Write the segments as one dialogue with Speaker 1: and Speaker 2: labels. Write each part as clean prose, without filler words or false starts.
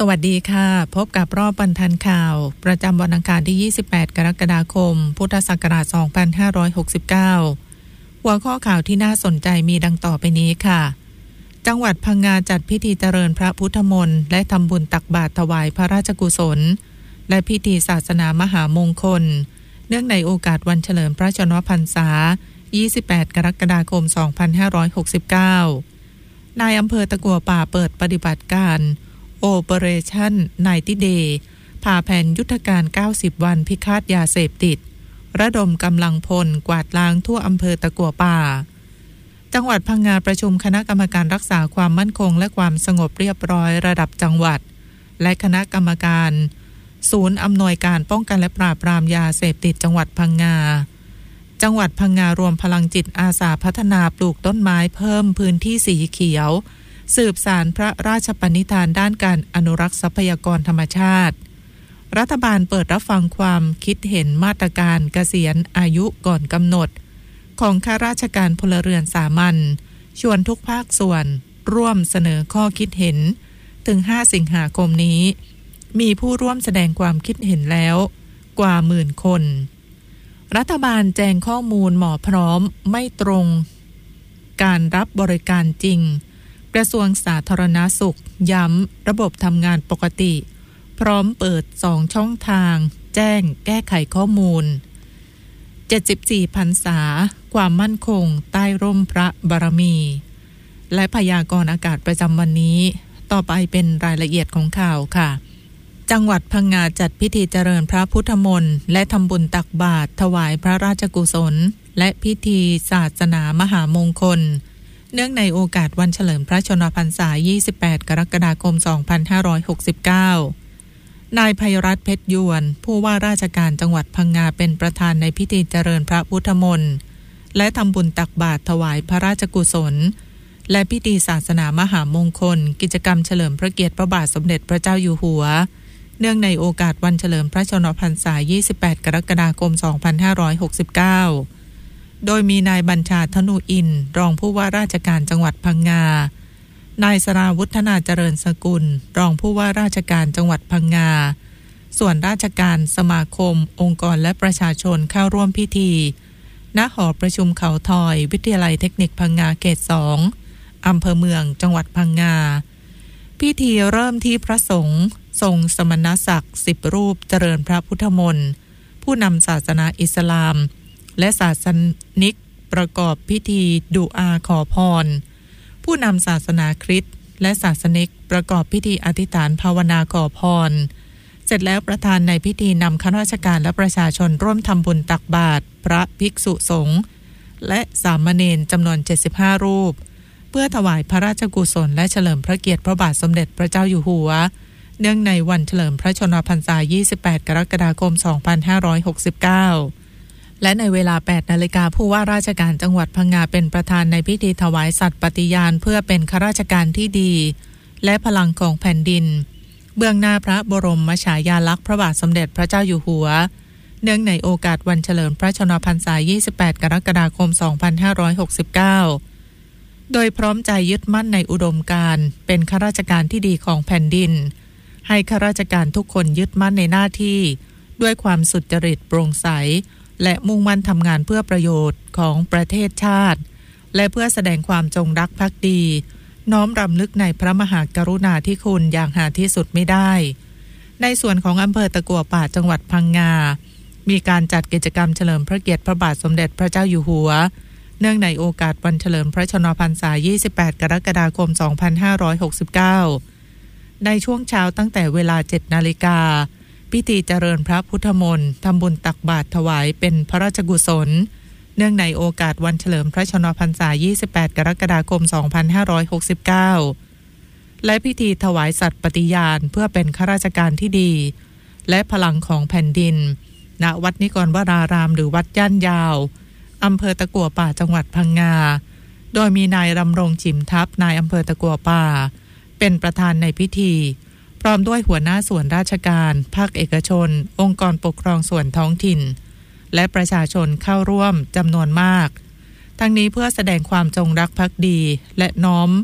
Speaker 1: สวัสดีค่ะพบกับรอบบรรทัดข่าวประจำวันอังคารที่28กรกฎาคมพุทธศักราช2569หัวข้อข่าวที่น่าสนใจมีดังต่อไปนี้ค่ะจังหวัดพังงาจัดพิธีเจริญพระพุทธมนต์และทำบุญตักบาตรถวายพระราชกุศลและพิธีศาสนามหามงคลเนื่องในโอกาสวันเฉลิมพระชนมพรรษา28กรกฎาคม2569นายอำเภอตะกัวป่าเปิดปฏิบัติการOperation Nighty Day พาแผนยุทธการ90วันพิฆาตยาเสพติดระดมกำลังพลกวาดล้างทั่วอำเภอตะกัวป่าจังหวัดพังงาประชุมคณะกรรมการรักษาความมั่นคงและความสงบเรียบร้อยระดับจังหวัดและคณะกรรมการศูนย์อำนวยการป้องกันและปราบปรามยาเสพติดจังหวัดพังงาจังหวัดพังงารวมพลังจิตอาสาพัฒนาปลูกต้นไม้เพิ่มพื้นที่สีเขียวสืบสานพระราชปณิธานด้านการอนุรักษ์ทรัพยากรธรรมชาติรัฐบาลเปิดรับฟังความคิดเห็นมาตรการเกษียณอายุก่อนกำหนดของข้าราชการพลเรือนสามัญชวนทุกภาคส่วนร่วมเสนอข้อคิดเห็นถึง5สิงหาคมนี้มีผู้ร่วมแสดงความคิดเห็นแล้วกว่า10,000 คนรัฐบาลแจ้งข้อมูลหมอพร้อมไม่ตรงการรับบริการจริงกระทรวงสาธารณสุขย้ำระบบทำงานปกติพร้อมเปิด2ช่องทางแจ้งแก้ไขข้อมูล74พรรษาความมั่นคงใต้ร่มพระบารมีและพยากรณ์อากาศประจำวันนี้ต่อไปเป็นรายละเอียดของข่าวค่ะจังหวัดพังงาจัดพิธีเจริญพระพุทธมนต์และทำบุญตักบาตรถวายพระราชกุศลและพิธีศาสนามหามงคลเนื่องในโอกาสวันเฉลิมพระชนมพรรษา28กรกฎาคม2569นายภัยรัตน์เพชรยวนผู้ว่าราชการจังหวัดพังงาเป็นประธานในพิธีเจริญพระพุทธมนต์และทำบุญตักบาตรถวายพระราชกุศลและพิธีศาสนามหามงคลกิจกรรมเฉลิมพระเกียรติพระบาทสมเด็จพระเจ้าอยู่หัวเนื่องในโอกาสวันเฉลิมพระชนมพรรษา28กรกฎาคม2569โดยมีนายบัญชาธนูอินทร์รองผู้ว่าราชการจังหวัดพังงานายสราวุฒนาเจริญสกุลรองผู้ว่าราชการจังหวัดพังงาส่วนราชการสมาคมองค์กรและประชาชนเข้าร่วมพิธีณหอประชุมเขาทอยวิทยาลัยเทคนิคพังงาเขต2อำเภอเมืองจังหวัดพังงาพิธีเริ่มที่พระสงฆ์ทรงสมณศักดิ์10รูปเจริญพระพุทธมนต์ผู้นำศาสนาอิสลามและศาสนิกประกอบพิธีดุอาขอพรผู้นำศาสนาคริสต์และศาสนิกประกอบพิธีอธิษฐานภาวนาขอพรเสร็จแล้วประธานในพิธีนำข้าราชการและประชาชนร่วมทำบุญตักบาตรพระภิกษุสงฆ์และสามเณรจำนวน75รูปเพื่อถวายพระราชกุศลและเฉลิมพระเกียรติพระบาทสมเด็จพระเจ้าอยู่หัวเนื่องในวันเฉลิมพระชนมพรรษา28กรกฎาคม2569และในเวลา 8 นาฬิกาผู้ว่าราชการจังหวัดพังงาเป็นประธานในพิธีถวายสัตย์ปฏิญาณเพื่อเป็นข้าราชการที่ดีและพลังของแผ่นดินเบื้องหน้าพระบรมฉายาลักษณ์พระบาทสมเด็จพระเจ้าอยู่หัวเนื่องในโอกาสวันเฉลิมพระชนมพรรษา28กรกฎาคม2569โดยพร้อมใจยึดมั่นในอุดมการณ์เป็นข้าราชการที่ดีของแผ่นดินให้ข้าราชการทุกคนยึดมั่นในหน้าที่ด้วยความสุจริตโปร่งใสและมุ่งมั่นทำงานเพื่อประโยชน์ของประเทศชาติและเพื่อแสดงความจงรักภักดีน้อมรำลึกในพระมหากรุณาธิคุณอย่างหาที่สุดไม่ได้ในส่วนของอำเภอตะกัวป่าจังหวัดพังงามีการจัดกิจกรรมเฉลิมพระเกียรติพระบาทสมเด็จพระเจ้าอยู่หัวเนื่องในโอกาสวันเฉลิมพระชนมพรรษา28กรกฎาคม2569ในช่วงเช้าตั้งแต่เวลา 7 นาฬิกาพิธีเจริญพระพุทธมนต์ทำบุญตักบาตรถวายเป็นพระราชกุศลเนื่องในโอกาสวันเฉลิมพระชนมพรรษา28กรกฎาคม2569และพิธีถวายสัตย์ปฏิญาณเพื่อเป็นข้าราชการที่ดีและพลังของแผ่นดินณวัดนิกรวรารามหรือวัดย่านยาวอำเภอตะกัวป่าจังหวัดพังงาโดยมีนายรำรงฉิมทัพนายอำเภอตะกัวป่าเป็นประธานในพิธีพร้อมด้วยหัวหน้าส่วนราชการภาคเอกชนองค์กรปกครองส่วนท้องถิ่นและประชาชนเข้าร่วมจำนวนมากทั้งนี้เพื่อแสดงความจงรักภักดีและน้อม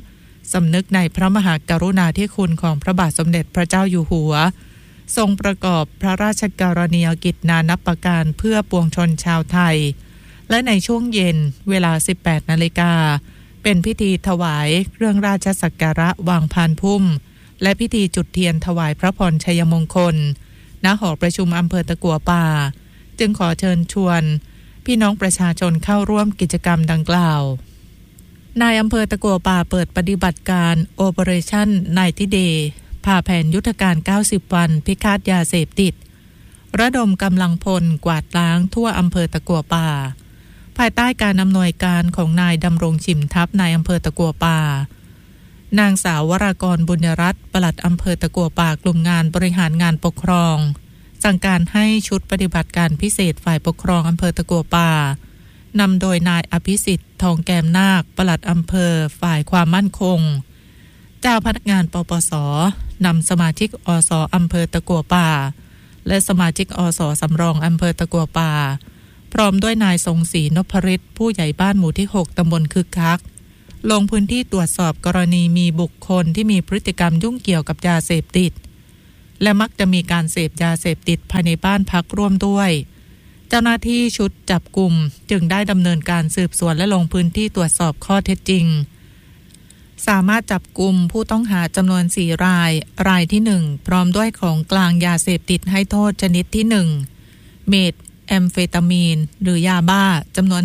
Speaker 1: สำนึกในพระมหากรุณาธิคุณของพระบาทสมเด็จพระเจ้าอยู่หัวทรงประกอบพระราชกรณียกิจนานับประการเพื่อปวงชนชาวไทยและในช่วงเย็นเวลา 18 นาฬิกาเป็นพิธีถวายเครื่องราชสักการะวางพานพุ่มและพิธีจุดเทียนถวายพระพรชัยมงคลณหอประชุมอำเภอตะกั่วป่าจึงขอเชิญชวนพี่น้องประชาชนเข้าร่วมกิจกรรมดังกล่าวนายอำเภอตะกั่วป่าเปิดปฏิบัติการ Operation Night Day ผ่าแผนยุทธการ 90 วันพิฆาตยาเสพติดระดมกำลังพลกวาดล้างทั่วอำเภอตะกั่วป่าภายใต้การอำนวยการของนายดำรงชิมทัพนายอำเภอตะกั่วป่านางสาววรากรบุญยรัตน์ปลัดอำเภอตะกั่วป่ากลุ่มงานบริหารงานปกครองสั่งการให้ชุดปฏิบัติการพิเศษฝ่ายปกครองอำเภอตะกั่วป่านำโดยนายอภิสิทธิ์ทองแก้มนาคปลัดอำเภอฝ่ายความมั่นคงเจ้าพนักงานปปส.นำสมาชิกอส.อำเภอตะกั่วป่าและสมาชิกอส.สำรองอำเภอตะกั่วป่าพร้อมด้วยนายทรงศรีนพฤทธิ์ผู้ใหญ่บ้านหมู่ที่ 6 ตำบลคึกคักลงพื้นที่ตรวจสอบกรณีมีบุคคลที่มีพฤติกรรมยุ่งเกี่ยวกับยาเสพติดและมักจะมีการเสพยาเสพติดภายในบ้านพักร่วมด้วยเจ้าหน้าที่ชุดจับกุมจึงได้ดำเนินการสืบสวนและลงพื้นที่ตรวจสอบข้อเท็จจริงสามารถจับกุมผู้ต้องหาจำนวน 4 รายที่ 1พร้อมด้วยของกลางยาเสพติดให้โทษชนิดที่ 1 เมทแอมเฟตามีนหรือยาบ้าจำนวน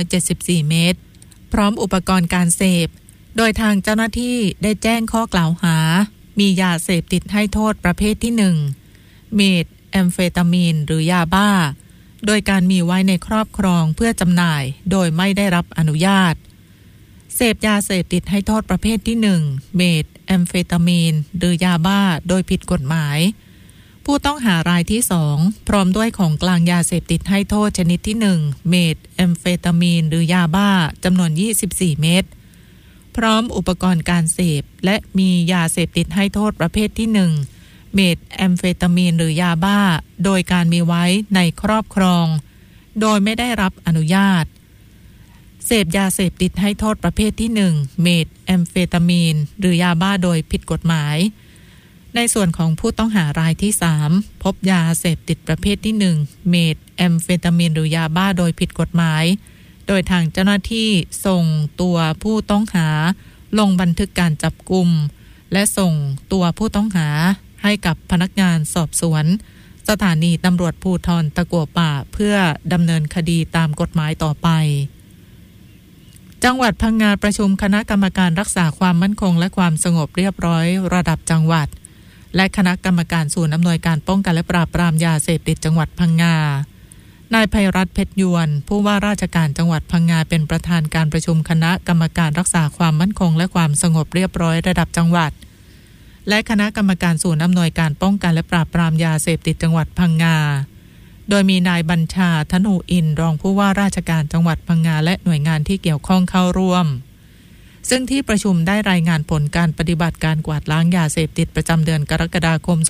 Speaker 1: 174 เม็ดพร้อมอุปกรณ์การเสพโดยทางเจ้าหน้าที่ได้แจ้งข้อกล่าวหามียาเสพติดให้โทษประเภทที่ 1 เมทแอมเฟตามีนหรือยาบ้าโดยการมีไว้ในครอบครองเพื่อจำหน่ายโดยไม่ได้รับอนุญาตเสพยาเสพติดให้โทษประเภทที่ 1 เมทแอมเฟตามีนหรือยาบ้าโดยผิดกฎหมายผู้ต้องหารายที่ 2พร้อมด้วยของกลางยาเสพติดให้โทษชนิดที่ 1 เมทแอมเฟตามีนหรือยาบ้าจำนวน24 เม็ดพร้อมอุปกรณ์การเสพและมียาเสพติดให้โทษประเภทที่ 1 เมทแอมเฟตามีนหรือยาบ้าโดยการมีไว้ในครอบครองโดยไม่ได้รับอนุญาตเสพยาเสพติดให้โทษประเภทที่ 1 เมทแอมเฟตามีนหรือยาบ้าโดยผิดกฎหมายในส่วนของผู้ต้องหารายที่ 3พบยาเสพติดประเภทที่ 1 เมทแอมเฟตามีนหรือยาบ้าโดยผิดกฎหมายโดยทางเจ้าหน้าที่ส่งตัวผู้ต้องหาลงบันทึกการจับกุมและส่งตัวผู้ต้องหาให้กับพนักงานสอบสวนสถานีตำรวจภูธรตะกั่วป่าเพื่อดำเนินคดีตามกฎหมายต่อไปจังหวัดพังงาประชุมคณะกรรมการรักษาความมั่นคงและความสงบเรียบร้อยระดับจังหวัดและคณะกรรมการศูนย์อำนวยการป้องกันและปราบปรามยาเสพติดจังหวัดพังงานายไพรัตน์เพชรยวนผู้ว่าราชการจังหวัดพังงาเป็นประธานการประชุมคณะกรรมการรักษาความมั่นคงและความสงบเรียบร้อยระดับจังหวัดและคณะกรรมการศูนย์อำนวยการป้องกันและปราบปรามยาเสพติดจังหวัดพังงาโดยมีนายบัญชาธนูอินรองผู้ว่าราชการจังหวัดพังงาและหน่วยงานที่เกี่ยวข้องเข้าร่วมซึ่งที่ประชุมได้รายงานผลการปฏิบัติการกวาดล้างยาเสพติดประจำเดือนกรกฎาคม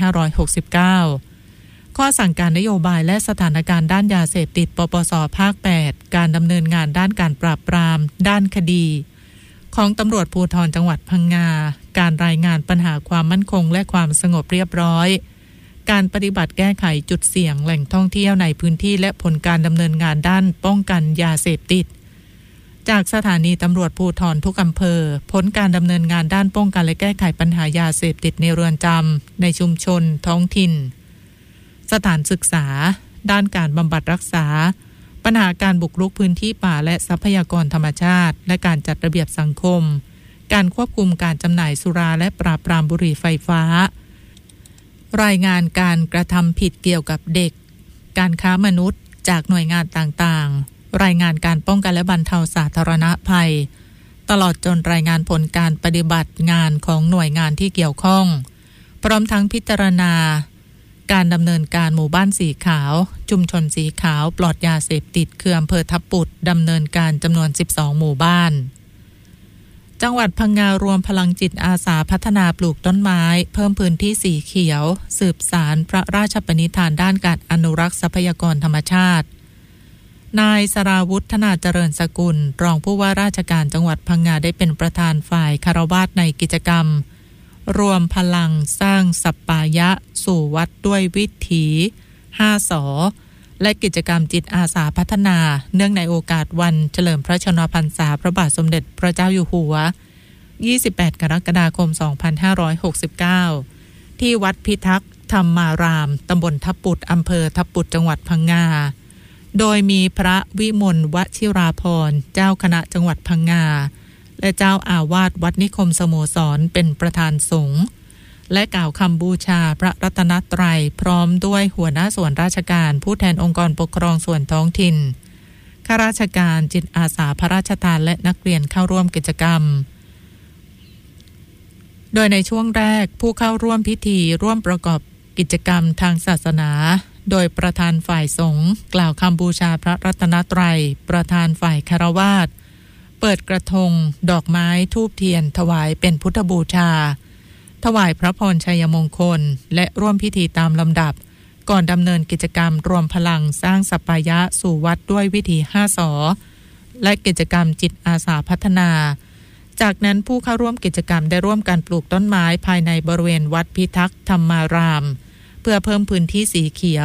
Speaker 1: 2569 ข้อสั่งการนโยบายและสถานการณ์ด้านยาเสพติดปปส.ภาค 8 การดำเนินงานด้านการปราบปรามด้านคดีของตำรวจภูธรจังหวัดพังงาการรายงานปัญหาความมั่นคงและความสงบเรียบร้อยการปฏิบัติแก้ไขจุดเสี่ยงแหล่งท่องเที่ยวในพื้นที่และผลการดำเนินงานด้านป้องกันยาเสพติดจากสถานีตำรวจภูธรทุกอำเภอผลการดำเนินงานด้านป้องกันและแก้ไขปัญหายาเสพติดในเรือนจำในชุมชนท้องถิ่นสถานศึกษาด้านการบำบัดรักษาปัญหาการบุกรุกพื้นที่ป่าและทรัพยากรธรรมชาติและการจัดระเบียบสังคมการควบคุมการจำหน่ายสุราและปราบปรามบุหรี่ไฟฟ้ารายงานการกระทำผิดเกี่ยวกับเด็กการค้ามนุษย์จากหน่วยงานต่างๆรายงานการป้องกันและบรรเทาสาธารณภัยตลอดจนรายงานผลการปฏิบัติงานของหน่วยงานที่เกี่ยวข้องพร้อมทั้งพิจารณาการดำเนินการหมู่บ้านสีขาวชุมชนสีขาวปลอดยาเสพติดคืออำเภอทับปุดดำเนินการจำนวน12หมู่บ้านจังหวัดพังงารวมพลังจิตอาสาพัฒนาปลูกต้นไม้เพิ่มพื้นที่สีเขียวสืบสานพระราชปณิธานด้านการอนุรักษ์ทรัพยากรธรรมชาตินายสราวุฒิธนาเจริญสกุลรองผู้ว่าราชการจังหวัดพังงาได้เป็นประธานฝ่ายคารวาสในกิจกรรมรวมพลังสร้างสัปปายะสู่วัดด้วยวิถี5 สและกิจกรรมจิตอาสาพัฒนาเนื่องในโอกาสวันเฉลิมพระชนมพรรษาพระบาทสมเด็จพระเจ้าอยู่หัว28 กรกฎาคม 2569ที่วัดพิทักษ์ธรรมารามตำบลทับปุดอำเภอทับปุดจังหวัดพังงาโดยมีพระวิมลวชิราภรณ์เจ้าคณะจังหวัดพังงาและเจ้าอาวาสวัดนิคมสโมสรเป็นประธานสงฆ์และกล่าวคำบูชาพระรัตนตรัยพร้อมด้วยหัวหน้าส่วนราชการผู้แทนองค์กรปกครองส่วนท้องถิ่นข้าราชการจิตอาสาพระราชทานและนักเรียนเข้าร่วมกิจกรรมโดยในช่วงแรกผู้เข้าร่วมพิธีร่วมประกอบกิจกรรมทางศาสนาโดยประธานฝ่ายสงฆ์กล่าวคำบูชาพระรัตนตรัยประธานฝ่ายคฤหัสถ์เปิดกระทงดอกไม้ธูปเทียนถวายเป็นพุทธบูชาถวายพระพรชัยมงคลและร่วมพิธีตามลำดับก่อนดำเนินกิจกรรมรวมพลังสร้างสัปปายะสู่วัดด้วยวิถี5 สและกิจกรรมจิตอาสาพัฒนาจากนั้นผู้เข้าร่วมกิจกรรมได้ร่วมกันปลูกต้นไม้ภายในบริเวณวัดพิทักษ์ธรรมารามเพื่อเพิ่มพื้นที่สีเขียว